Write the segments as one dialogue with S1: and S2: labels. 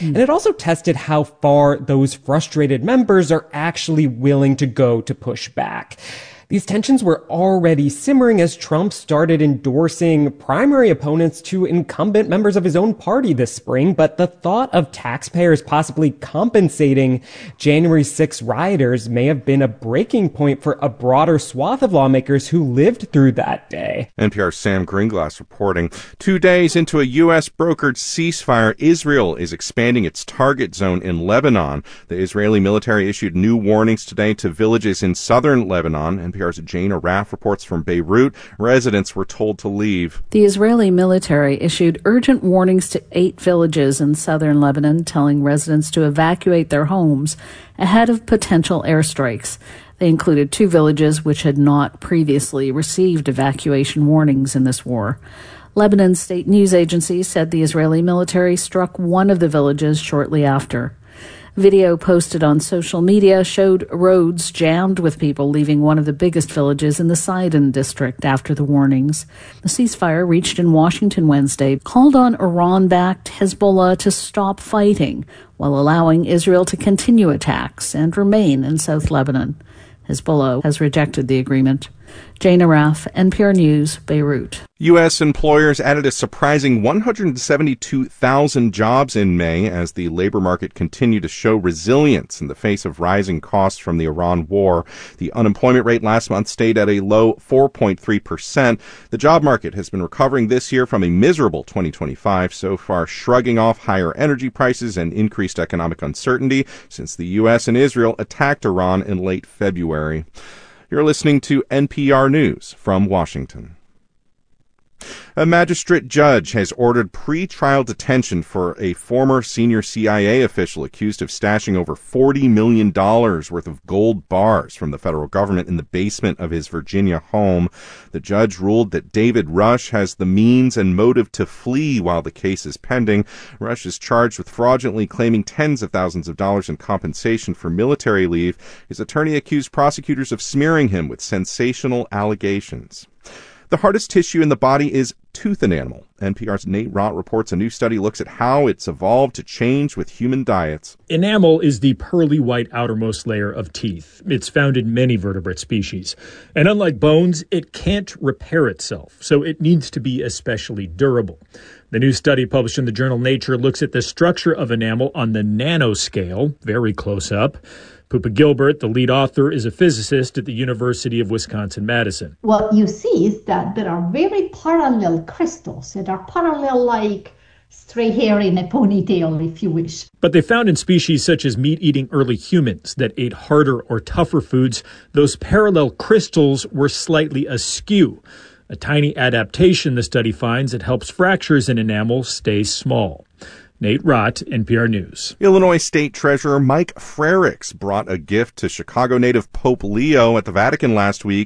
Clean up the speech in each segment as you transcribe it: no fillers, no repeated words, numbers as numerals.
S1: And it also tested how far those frustrated members are actually willing to go to push back. These tensions were already simmering as Trump started endorsing primary opponents to incumbent members of his own party this spring, but the thought of taxpayers possibly compensating January 6 rioters may have been a breaking point for a broader swath of lawmakers who lived through that day.
S2: NPR's Sam Greenglass reporting. 2 days into a U.S. brokered ceasefire, Israel is expanding its target zone in Lebanon. The Israeli military issued new warnings today to villages in southern Lebanon. NPR's Jane Araf reports from Beirut. Residents were told to leave.
S3: The Israeli military issued urgent warnings to 8 villages in southern Lebanon, telling residents to evacuate their homes ahead of potential airstrikes. They included 2 villages which had not previously received evacuation warnings in this war. Lebanon's state news agency said the Israeli military struck one of the villages shortly after. Video posted on social media showed roads jammed with people leaving one of the biggest villages in the Sidon district after the warnings. The ceasefire reached in Washington Wednesday called on Iran-backed Hezbollah to stop fighting while allowing Israel to continue attacks and remain in South Lebanon. Hezbollah has rejected the agreement. Jane Araf, NPR News, Beirut.
S2: U.S. employers added a surprising 172,000 jobs in May as the labor market continued to show resilience in the face of rising costs from the Iran war. The unemployment rate last month stayed at a low 4.3%. The job market has been recovering this year from a miserable 2025, so far shrugging off higher energy prices and increased economic uncertainty since the U.S. and Israel attacked Iran in late February. You're listening to NPR News from Washington. A magistrate judge has ordered pre-trial detention for a former senior CIA official accused of stashing over $40 million worth of gold bars from the federal government in the basement of his Virginia home. The judge ruled that David Rush has the means and motive to flee while the case is pending. Rush is charged with fraudulently claiming tens of thousands of dollars in compensation for military leave. His attorney accused prosecutors of smearing him with sensational allegations. The hardest tissue in the body is tooth enamel. NPR's Nate Rott reports a new study looks at how it's evolved to change with human diets.
S4: Enamel is the pearly white outermost layer of teeth. It's found in many vertebrate species. And unlike bones, it can't repair itself, so it needs to be especially durable. The new study published in the journal Nature looks at the structure of enamel on the nanoscale, very close up. Poopa Gilbert, the lead author, is a physicist at the University of Wisconsin-Madison.
S5: What you see is that there are very parallel crystals that are parallel like stray hair in a ponytail, if you wish.
S4: But they found in species such as meat-eating early humans that ate harder or tougher foods, those parallel crystals were slightly askew. A tiny adaptation, the study finds, that helps fractures in enamel stay small. Nate Rott, NPR News.
S2: Illinois State Treasurer Mike Frerichs brought a gift to Chicago native Pope Leo at the Vatican last week,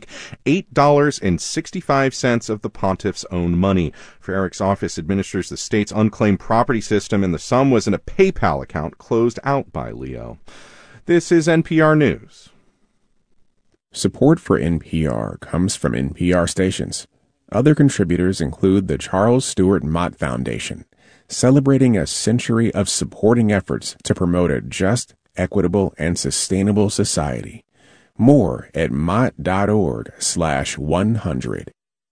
S2: $8.65 of the pontiff's own money. Frerichs' office administers the state's unclaimed property system, and the sum was in a PayPal account closed out by Leo. This is NPR News.
S6: Support for NPR comes from NPR stations. Other contributors include the Charles Stewart Mott Foundation, celebrating a century of supporting efforts to promote a just, equitable, and sustainable society. More at mott.org/100.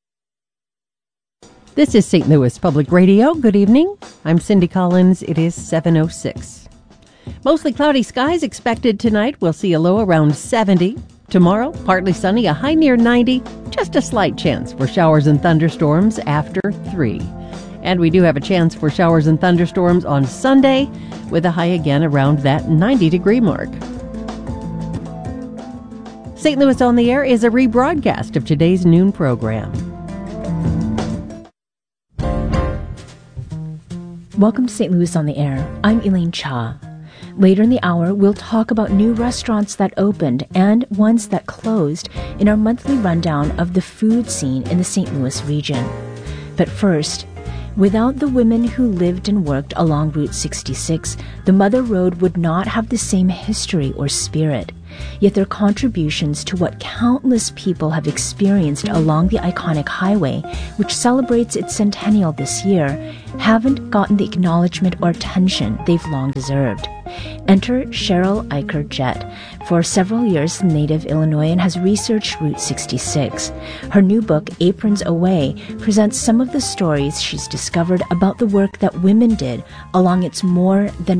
S7: This is St. Louis Public Radio. Good evening. I'm Cindy Collins. It is 7:06. Mostly cloudy skies expected tonight. We'll see a low around 70. Tomorrow, partly sunny, a high near 90. Just a slight chance for showers and thunderstorms after 3. And we do have a chance for showers and thunderstorms on Sunday, with a high again around that 90-degree mark. St. Louis on the Air is a rebroadcast of today's noon program.
S8: Welcome to St. Louis on the Air. I'm Elaine Cha. Later in the hour, we'll talk about new restaurants that opened and ones that closed in our monthly rundown of the food scene in the St. Louis region. But first, without the women who lived and worked along Route 66, the Mother Road would not have the same history or spirit. yet their contributions to what countless people have experienced along the iconic highway, which celebrates its centennial this year, haven't gotten the acknowledgement or attention they've long deserved. Enter Cheryl Eicher Jett. For several years, a native Illinoisan has researched Route 66. Her new book, Aprons Away, presents some of the stories she's discovered about the work that women did along its more than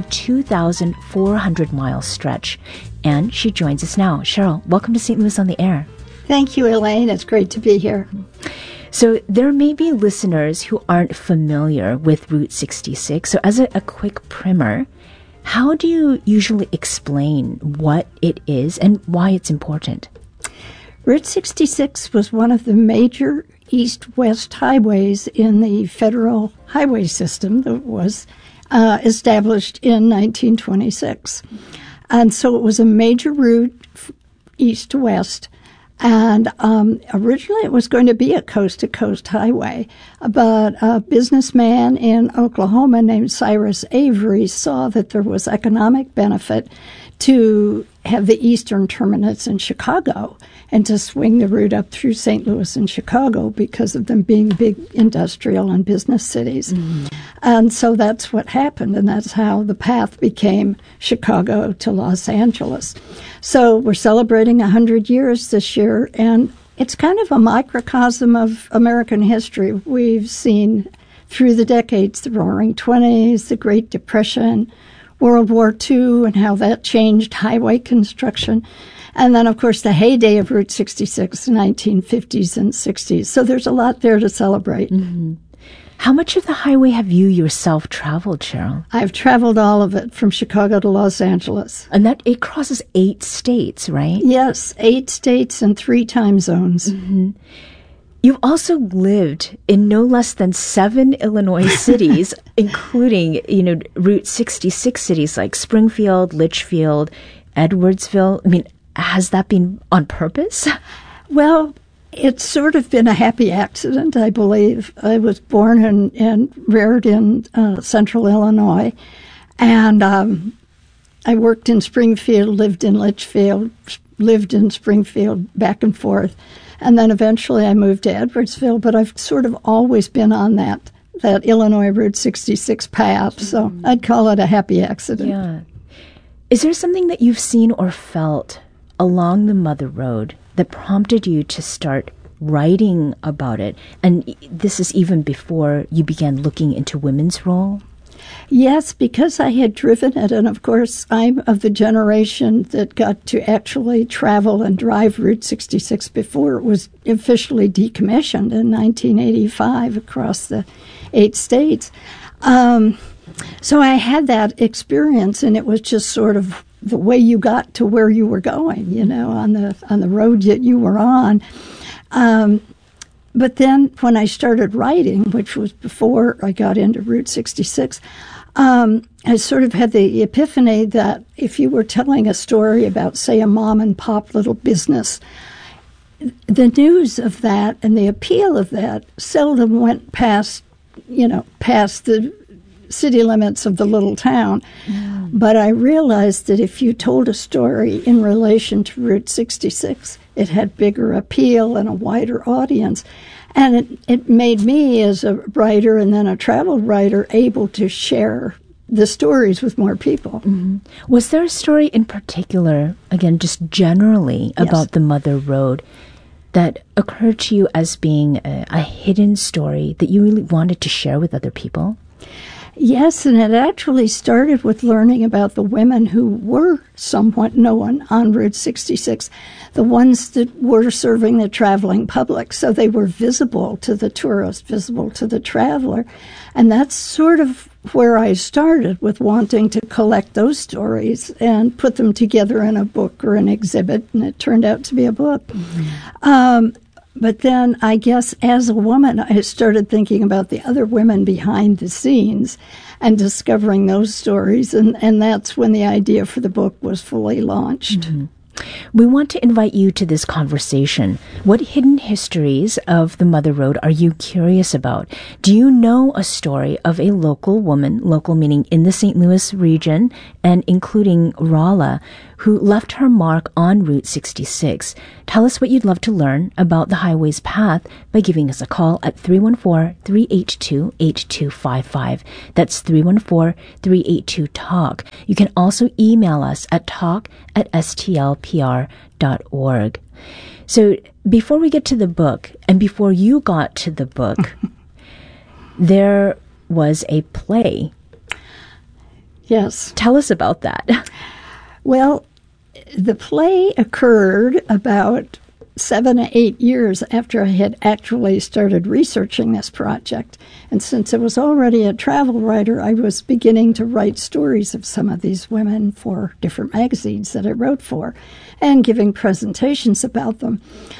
S8: 2,400-mile stretch. And she joins us now. Cheryl, welcome to St. Louis on the Air.
S9: Thank you, Elaine. It's great to be here.
S8: So there may be listeners who aren't familiar with Route 66. So as a quick primer, how do you usually explain what it is and why it's important?
S9: Route 66 was one of the major east-west highways in the federal highway system that was established in 1926. And so it was a major route east to west. And originally it was going to be a coast-to-coast highway, but a businessman in Oklahoma named Cyrus Avery saw that there was economic benefit to have the eastern terminus in Chicago and to swing the route up through St. Louis and Chicago because of them being big industrial and business cities. Mm-hmm. And so that's what happened, and that's how the path became Chicago to Los Angeles. So we're celebrating 100 years this year, and it's kind of a microcosm of American history. We've seen through the decades the Roaring '20s, the Great Depression, World War II, and how that changed highway construction. And then, of course, the heyday of Route 66, the 1950s and 60s. So there's a lot there to celebrate.
S8: Mm-hmm. How much of the highway have you yourself traveled, Cheryl?
S9: I've traveled all of it from Chicago to Los Angeles.
S8: And that it crosses 8 states, right?
S9: Yes, 8 states and 3 time zones.
S8: Mm-hmm. You've also lived in no less than 7 Illinois cities, including, Route 66 cities like Springfield, Litchfield, Edwardsville. I mean, has that been on purpose?
S9: Well, it's sort of been a happy accident, I believe. I was born and reared in central Illinois, and I worked in Springfield, lived in Litchfield, lived in Springfield, back and forth. And then eventually I moved to Edwardsville, but I've sort of always been on that Illinois Route 66 path, so I'd call it a happy accident.
S8: Yeah. Is there something that you've seen or felt along the Mother Road that prompted you to start writing about it? And this is even before you began looking into women's role?
S9: Yes, because I had driven it, and of course I'm of the generation that got to actually travel and drive Route 66 before it was officially decommissioned in 1985 across the 8 states. So I had that experience, and it was just sort of the way you got to where you were going, on the road that you were on. But then when I started writing, which was before I got into Route 66, I sort of had the epiphany that if you were telling a story about, say, a mom and pop little business, the news of that and the appeal of that seldom went past the city limits of the little town. Mm. But I realized that if you told a story in relation to Route 66, it had bigger appeal and a wider audience. And it made me, as a writer and then a travel writer, able to share the stories with more people.
S8: Mm-hmm. Was there a story in particular, again, just generally, about the Mother Road that occurred to you as being a hidden story that you really wanted to share with other people?
S9: Yes, and it actually started with learning about the women who were somewhat known on Route 66, the ones that were serving the traveling public. So they were visible to the tourist, visible to the traveler. And that's sort of where I started, with wanting to collect those stories and put them together in a book or an exhibit, and it turned out to be a book. Mm-hmm. But then I guess as a woman, I started thinking about the other women behind the scenes and discovering those stories. And that's when the idea for the book was fully launched.
S8: Mm-hmm. We want to invite you to this conversation. What hidden histories of the Mother Road are you curious about? Do you know a story of a local woman, local meaning in the St. Louis region and including Rolla, who left her mark on Route 66? Tell us what you'd love to learn about the highway's path by giving us a call at 314-382-8255. That's 314-382-TALK. You can also email us at talk@stlpr.org. So before we get to the book, and before you got to the book, there was a play.
S9: Yes.
S8: Tell us about that.
S9: Well, the play occurred about 7 or 8 years after I had actually started researching this project. And since I was already a travel writer, I was beginning to write stories of some of these women for different magazines that I wrote for and giving presentations about them.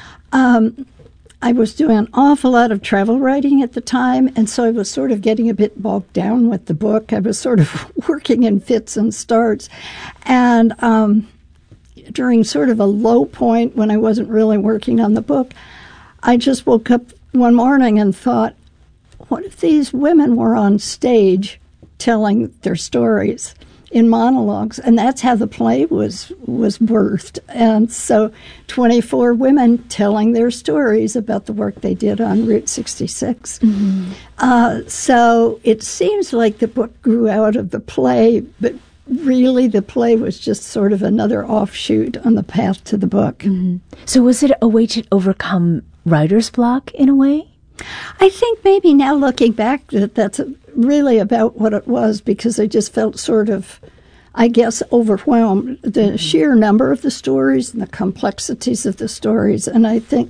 S9: I was doing an awful lot of travel writing at the time, and so I was sort of getting a bit bogged down with the book. I was sort of working in fits and starts. And during sort of a low point when I wasn't really working on the book, I just woke up one morning and thought, what if these women were on stage telling their stories in monologues? And that's how the play was birthed. And so 24 women telling their stories about the work they did on Route 66. Mm-hmm. So it seems like the book grew out of the play, but really the play was just sort of another offshoot on the path to the book.
S8: Mm-hmm. So was it a way to overcome writer's block in a way?
S9: I think maybe now looking back that's really about what it was, because I just felt sort of, I guess, overwhelmed. The sheer number of the stories and the complexities of the stories. And I think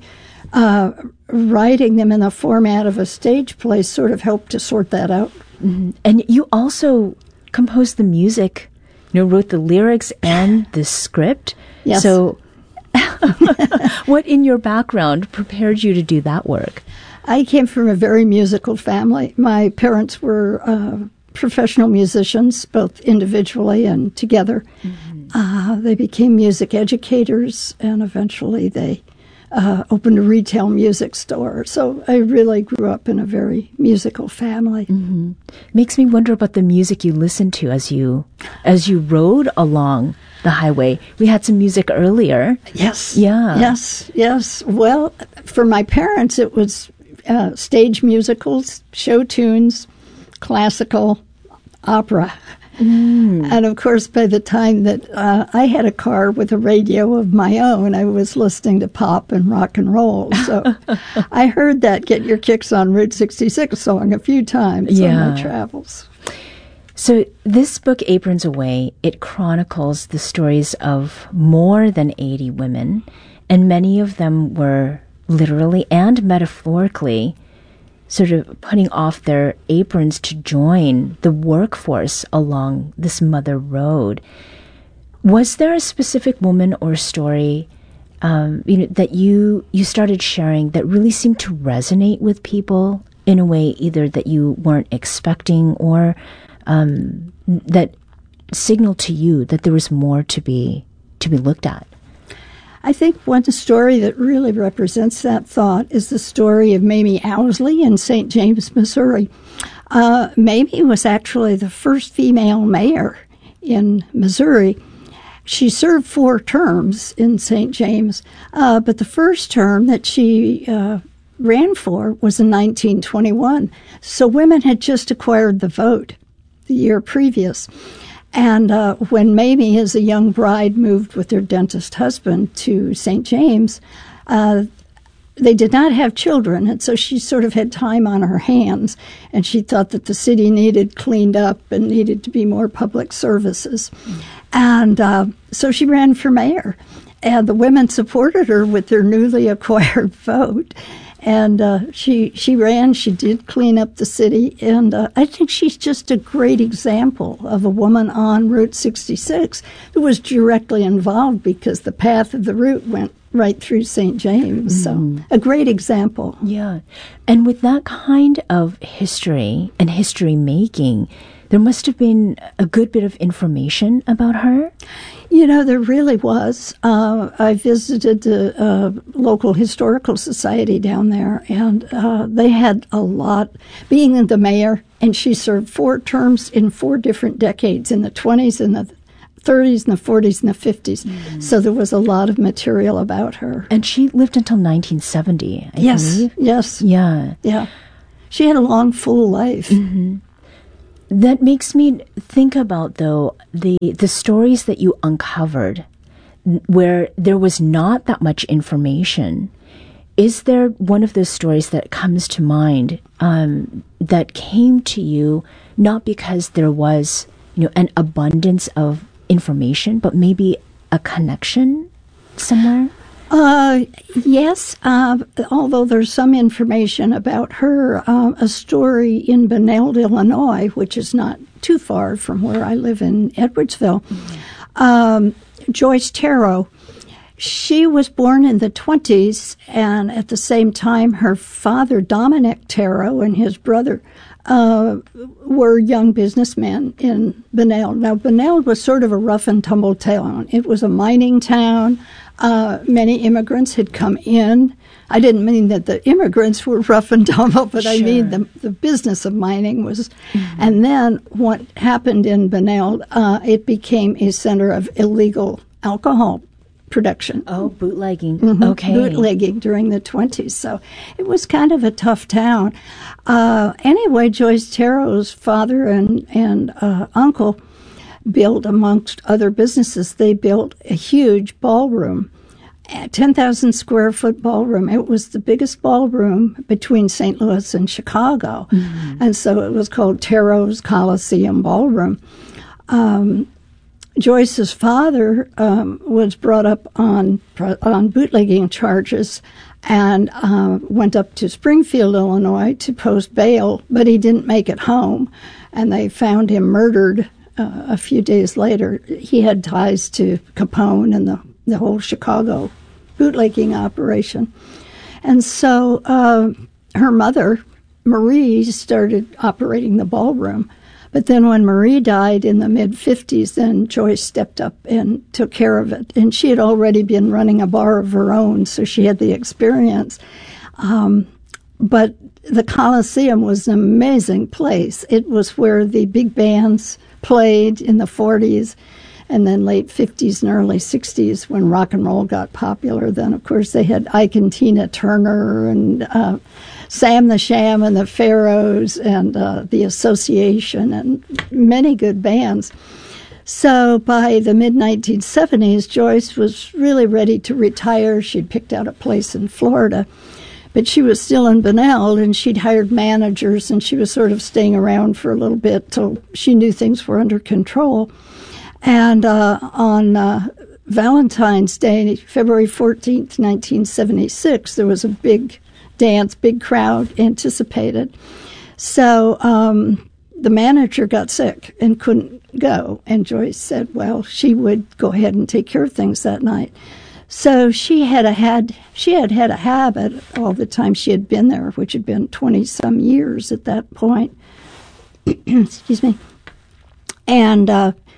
S9: writing them in the format of a stage play sort of helped to sort that out.
S8: Mm-hmm. And you also composed the music, wrote the lyrics and the script.
S9: Yes.
S8: So what in your background prepared you to do that work?
S9: I came from a very musical family. My parents were professional musicians, both individually and together. Mm-hmm. They became music educators, and eventually they opened a retail music store. So I really grew up in a very musical family.
S8: Mm-hmm. Makes me wonder about the music you listened to as you rode along the highway. We had some music earlier.
S9: Yes.
S8: Yeah.
S9: Yes. Well, for my parents, it was stage musicals, show tunes, classical, opera. Mm. And of course, by the time that I had a car with a radio of my own, I was listening to pop and rock and roll. So I heard that Get Your Kicks on Route 66 song a few times on my travels.
S8: So this book, Aprons Away, it chronicles the stories of more than 80 women, and many of them were literally and metaphorically sort of putting off their aprons to join the workforce along this Mother Road. Was there a specific woman or story that you started sharing that really seemed to resonate with people in a way either that you weren't expecting or that signaled to you that there was more to be looked at?
S9: I think one story that really represents that thought is the story of Mamie Owsley in St. James, Missouri. Mamie was actually the first female mayor in Missouri. She served 4 terms in St. James, but the first term that she ran for was in 1921. So women had just acquired the vote the year previous. And when Mamie, as a young bride, moved with her dentist husband to St. James, they did not have children, and so she sort of had time on her hands, and she thought that the city needed cleaned up and needed to be more public services. And so she ran for mayor, and the women supported her with their newly acquired vote. And she ran, she did clean up the city, and I think she's just a great example of a woman on Route 66 who was directly involved because the path of the route went right through St. James. Mm-hmm. So a great example.
S8: Yeah. And with that kind of history and history making, there must have been a good bit of information about her.
S9: There really was. I visited the local historical society down there, and they had a lot. Being the mayor, and she served 4 terms in 4 different decades, in the 20s and the 30s and the 40s and the 50s. Mm-hmm. So there was a lot of material about her.
S8: And she lived until 1970, I believe.
S9: Yes.
S8: Yeah.
S9: She had a long, full life.
S8: Mm-hmm. That makes me think about, though, the stories that you uncovered where there was not that much information. Is there one of those stories that comes to mind that came to you not because there was an abundance of information, but maybe a connection somewhere?
S9: Yes, although there's some information about her, a story in Benilde, Illinois, which is not too far from where I live in Edwardsville. Mm-hmm. Joyce Tarot, she was born in the 20s, and at the same time, her father, Dominic Tarot, and his brother were young businessmen in Benilde. Now, Benilde was sort of a rough and tumble town. It was a mining town. Many immigrants had come in. I didn't mean that the immigrants were rough and tumble, but sure. I mean the business of mining was. Mm-hmm. And then what happened in Benilde, it became a center of illegal alcohol production.
S8: Oh, bootlegging.
S9: Mm-hmm.
S8: Okay.
S9: Bootlegging during the 20s. So it was kind of a tough town. Anyway, Joyce Tarot's father and uncle built, amongst other businesses, they built a huge ballroom, a 10,000 square foot ballroom. It was the biggest ballroom between St. Louis and Chicago. Mm-hmm. And so it was called Tarot's Coliseum Ballroom. Joyce's father was brought up on bootlegging charges and went up to Springfield, Illinois to post bail, but he didn't make it home. And they found him murdered a few days later. He had ties to Capone and the whole Chicago bootlegging operation. And so her mother, Marie, started operating the ballroom. But then when Marie died in the mid-50s, then Joyce stepped up and took care of it. And she had already been running a bar of her own, so she had the experience. But the Coliseum was an amazing place. It was where the big bands played in the 40s and then late 50s and early 60s when rock and roll got popular. Then, of course, they had Ike and Tina Turner and Sam the Sham and the Pharaohs and the Association and many good bands. So by the mid-1970s, Joyce was really ready to retire. She'd picked out a place in Florida. But she was still in Benilde, and she'd hired managers, and she was sort of staying around for a little bit till she knew things were under control. And on Valentine's Day, February 14th, 1976, there was a big dance, big crowd anticipated. So the manager got sick and couldn't go, and Joyce said, well, she would go ahead and take care of things that night. So she had had a habit all the time she had been there, which had been 20-some years at that point. Excuse me. And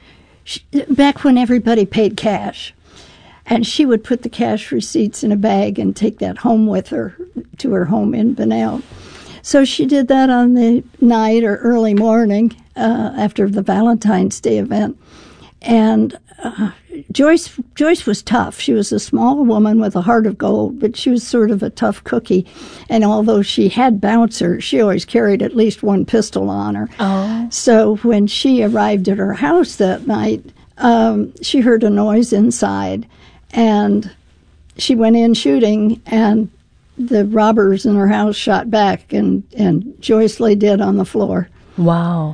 S9: back when everybody paid cash, and she would put the cash receipts in a bag and take that home with her to her home in Benilde. So she did that on the night or early morning after the Valentine's Day event. And Joyce was tough. She was a small woman with a heart of gold, but she was sort of a tough cookie. And although she had bouncers, she always carried at least one pistol on her. Oh. So when she arrived at her house that night, she heard a noise inside, and she went in shooting, and the robbers in her house shot back, and Joyce lay dead on the floor.
S8: Wow.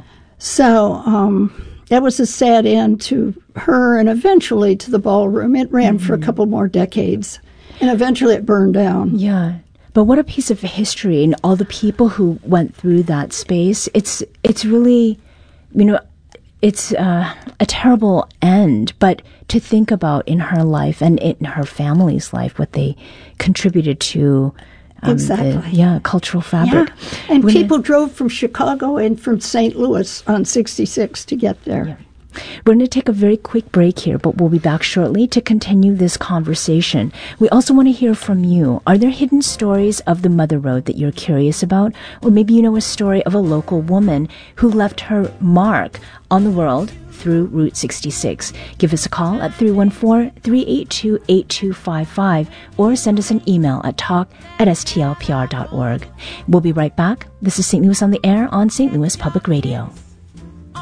S9: So that was a sad end to her and eventually to the ballroom. It ran for a couple more decades, and eventually it burned down.
S8: Yeah. But what a piece of history, and all the people who went through that space. It's really, it's a terrible end, but to think about in her life and in her family's life, what they contributed to
S9: Exactly.
S8: Cultural fabric.
S9: Yeah. And people drove from Chicago and from St. Louis on 66 to get there.
S8: Yeah. We're going to take a very quick break here, but we'll be back shortly to continue this conversation. We also want to hear from you. Are there hidden stories of the Mother Road that you're curious about? Or maybe you know a story of a local woman who left her mark on the world through Route 66. Give us a call at 314-382-8255 or send us an email at talk@stlpr.org. We'll be right back. This is St. Louis on the Air on St. Louis Public Radio.